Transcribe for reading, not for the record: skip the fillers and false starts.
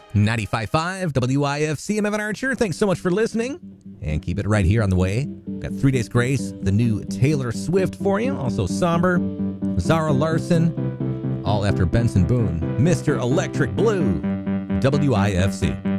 95.5 WIFC. I'm Evan Archer. Thanks so much for listening. And keep it right here on the way. Got 3 Days Grace, the new Taylor Swift for you. Also Somber, Zara Larson. All after Benson Boone, Mr. Electric Blue, WIFC.